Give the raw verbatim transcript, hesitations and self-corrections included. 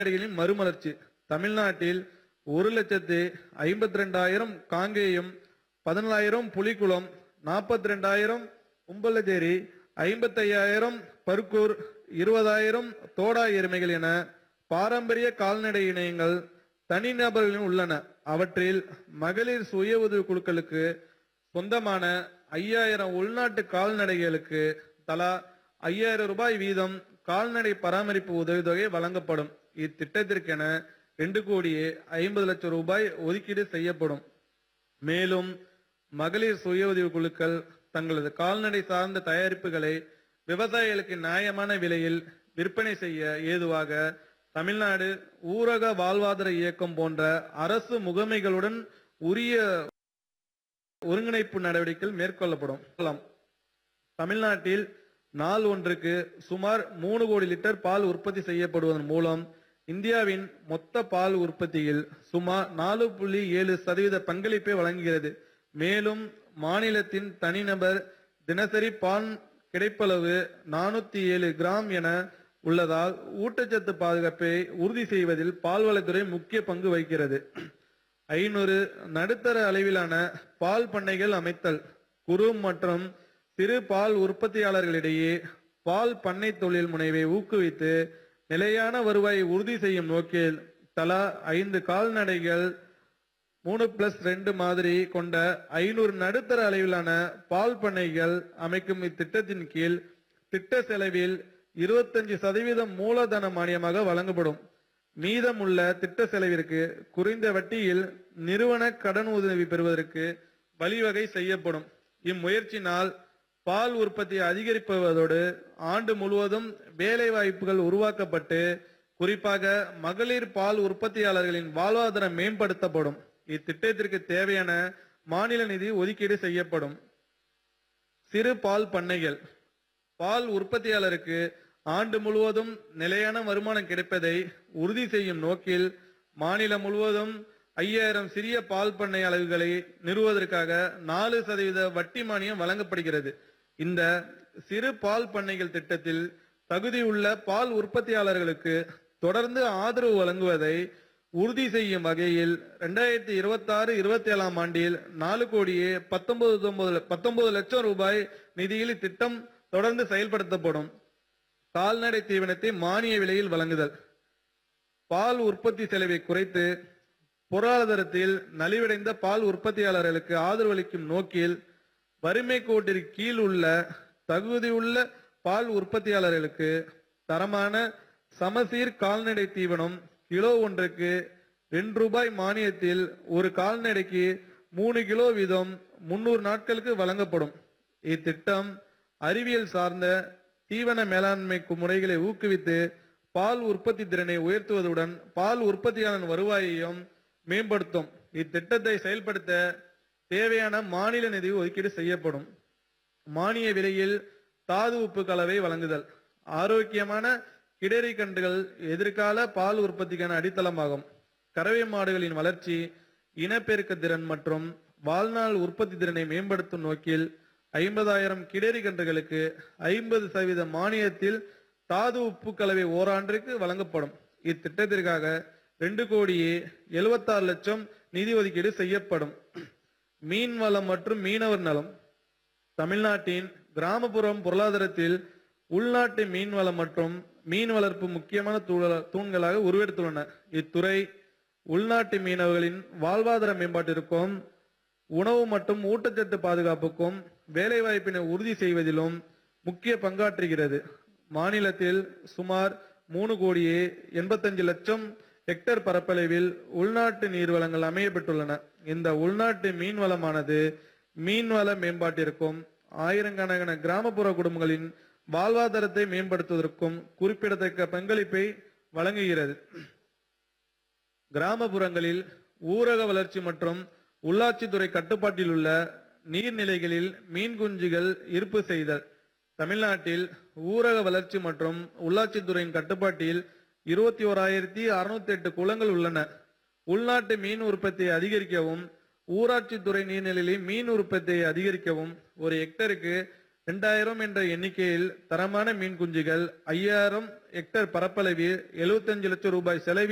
கால்நடைகளின் மறுமலர்ச்சி. தமிழ்நாட்டில் ஒரு லட்சத்து ஐம்பத்தி ரெண்டாயிரம் காங்கேயம், பதினாலாயிரம் புலிக்குளம், நாற்பத்தி ரெண்டாயிரம் உம்பலச்சேரி, ஐம்பத்தி ஐயாயிரம் பருக்கூர், இருபதாயிரம் தோடா எருமைகள் என பாரம்பரிய கால்நடை இணையங்கள் தனிநபர்களும் உள்ளன. அவற்றில் மகளிர் சுய உதவி குழுக்களுக்கு சொந்தமான ஐயாயிரம் உள்நாட்டு கால்நடைகளுக்கு தலா ஐயாயிரம் ரூபாய் வீதம் கால்நடை பராமரிப்பு உதவித்தொகை வழங்கப்படும். இத்திட்டத்திற்கென ரெண்டு கோடியே ஐம்பது லட்சம் ரூபாய் ஒதுக்கீடு செய்யப்படும். மேலும் மகளிர் சுய உதவி குழுக்கள் தங்களது கால்நடை சார்ந்த தயாரிப்புகளை விவசாயிகளுக்கு நியாயமான விலையில் விற்பனை செய்ய ஏதுவாக தமிழ்நாடு ஊரக வாழ்வாதார இயக்கம் போன்ற அரசு முகமைகளுடன் உரிய ஒருங்கிணைப்பு நடவடிக்கைகள் மேற்கொள்ளப்படும். தமிழ்நாட்டில் நாள் ஒன்றுக்கு சுமார் மூணு கோடி லிட்டர் பால் உற்பத்தி செய்யப்படுவதன் மூலம் இந்தியாவின் மொத்த பால் உற்பத்தியில் சுமார் நாலு புள்ளி ஏழு சதவீத பங்களிப்பை வழங்குகிறது. மேலும் மாநிலத்தின் தனிநபர் தினசரி பால் கிடைப்பளவு நானூத்தி ஏழு கிராம் என உள்ளதால் ஊட்டச்சத்து பாதுகாப்பை உறுதி செய்வதில் பால்வளத்துறை முக்கிய பங்கு வகிக்கிறது. ஐநூறு நடுத்தர அளவிலான பால் பண்ணைகள் அமைத்தல். குறு மற்றும் சிறு பால் உற்பத்தியாளர்களிடையே பால் பண்ணை தொழில் முனைவை ஊக்குவித்து நிலையான வருவாயை உறுதி செய்யும் நோக்கில் தலா ஐந்து கால்நடைகள் மூணு பிளஸ் ரெண்டு மாதிரி கொண்ட ஐநூறு நடுத்தர அளவிலான பால் பண்ணைகள் அமைக்கும் இத்திட்டத்தின் கீழ் திட்ட செலவில் இருபத்தஞ்சு சதவீதம் மூலதன மானியமாக வழங்கப்படும். மீதமுள்ள திட்ட செலவிற்கு குறைந்த வட்டியில் நிறுவன கடன் உதவி பெறுவதற்கு வழிவகை செய்யப்படும். இம்முயற்சினால் பால் உற்பத்தியை அதிகரிப்பதோடு ஆண்டு முழுவதும் வேலை வாய்ப்புகள் உருவாக்கப்பட்டு குறிப்பாக மகளிர் பால் உற்பத்தியாளர்களின் வாழ்வாதாரம் மேம்படுத்தப்படும். இத்திட்டத்திற்கு தேவையான மாநில நிதி ஒதுக்கீடு செய்யப்படும். சிறு பால் பண்ணைகள். பால் உற்பத்தியாளருக்கு ஆண்டு முழுவதும் நிலையான வருமானம் கிடைப்பதை உறுதி செய்யும் நோக்கில் மாநிலம் முழுவதும் ஐயாயிரம் சிறிய பால் பண்ணை அலகுகளை நிறுவுவதற்காக நாலு சதவீத வட்டி மானியம் வழங்கப்படுகிறது. இந்த சிறு பால் பண்ணைகள் திட்டத்தில் தகுதியுள்ள பால் உற்பத்தியாளர்களுக்கு தொடர்ந்து ஆதரவு வழங்குவதை உறுதி செய்யும் வகையில் இரண்டாயிரத்தி இருபத்தி ஆறு இருபத்தி ஏழாம் ஆண்டில் நாலு கோடியே பத்தொன்பது பத்தொன்பது லட்சம் ரூபாய் நிதியில் இத்திட்டம் தொடர்ந்து செயல்படுத்தப்படும். கால்நடை தீவனத்தை மானிய விலையில் வழங்குதல். பால் உற்பத்தி செலவை குறைத்து பொருளாதாரத்தில் நலிவடைந்த பால் உற்பத்தியாளர்களுக்கு ஆதரவு அளிக்கும் நோக்கில் வறுமை கோட்டிற்கு கீழ் உள்ள தகுதியுள்ள பால் உற்பத்தியாளர்களுக்கு தரமான சமசீர் கால்நடை தீவனம் கிலோ ஒன்றுக்கு ரெண்டு ரூபாய் மானியத்தில் ஒரு கால்நடைக்கு மூணு கிலோ வீதம் முன்னூறு நாட்களுக்கு வழங்கப்படும். இத்திட்டம் அறிவியல் சார்ந்த தீவன மேலாண்மை முறைகளை ஊக்குவித்து பால் உற்பத்தி திறனை உயர்த்துவதுடன் பால் உற்பத்தியாளர் வருவாயையும் மேம்படுத்தும். இத்திட்டத்தை செயல்படுத்த தேவையான மாநில நிதி ஒதுக்கீடு செய்யப்படும். மானிய விலையில் தாது உப்பு கலவை வழங்குதல். ஆரோக்கியமான கிடரி கன்றுகள் எதிர்கால பால் உற்பத்திக்கான அடித்தளமாகும். கறவை மாடுகளின் வளர்ச்சி, இனப்பெருக்க திறன் மற்றும் வாழ்நாள் உற்பத்தி திறனை மேம்படுத்தும் நோக்கில் ஐம்பதாயிரம் கிடரி கன்றுகளுக்கு ஐம்பது சதவீத மானியத்தில் தாது உப்பு கலவை ஓராண்டிற்கு வழங்கப்படும். இத்திட்டத்திற்காக ரெண்டு கோடியே எழுபத்தாறு லட்சம் நிதி ஒதுக்கீடு செய்யப்படும். மீன் வளம் மற்றும் மீனவர் நலம். தமிழ்நாட்டின் கிராமப்புறம் பொருளாதாரத்தில் உள்நாட்டு மீன் வளம் மற்றும் மீன் வளர்ப்பு முக்கியமான தூண்களாக உருவெடுத்துள்ளன. இத்துறை உள்நாட்டு மீனவர்களின் வாழ்வாதார மேம்பாட்டிற்கும் உணவு மற்றும் ஊட்டச்சத்து பாதுகாப்புக்கும் வேலைவாய்ப்பினை உறுதி செய்வதிலும் முக்கிய பங்காற்றுகிறது. மாநிலத்தில் சுமார் மூணு கோடியே எண்பத்தஞ்சு லட்சம் ஹெக்டேர் பரப்பளவில் உள்நாட்டு நீர்வளங்கள் அமையப்பட்டுள்ளன. இந்த உள்நாட்டு மீன்வளமானது மீன்வள மேம்பாட்டிற்கும் ஆயிரக்கணக்கான கிராமப்புற குடும்பங்களின் வாழ்வாதாரத்தை மேம்படுத்துவதற்கும் குறிப்பிடத்தக்க பங்களிப்பை வழங்குகிறது. கிராமப்புறங்களில் ஊரக வளர்ச்சி மற்றும் உள்ளாட்சித்துறை கட்டுப்பாட்டில் உள்ள நீர்நிலைகளில் மீன் குஞ்சுகள் இருப்பு செய்தல். தமிழ்நாட்டில் ஊரக வளர்ச்சி மற்றும் உள்ளாட்சித்துறையின் கட்டுப்பாட்டில் இருபத்தி ஓராயிரத்தி அறுநூத்தி எட்டு குளங்கள் உள்ளன. உள்நாட்டு மீன் உற்பத்தியை அதிகரிக்கவும் ஊராட்சித்துறை நீர்நிலைகளில் மீன் உற்பத்தியை அதிகரிக்கவும் ஒரு ஹெக்டருக்கு இரண்டாயிரம் என்ற எண்ணிக்கையில் தரமான மீன் குஞ்சுகள் ஐயாயிரம் ஹெக்டேர் பரப்பளவில் எழுபத்தஞ்சு லட்சம் ரூபாய் செலவில்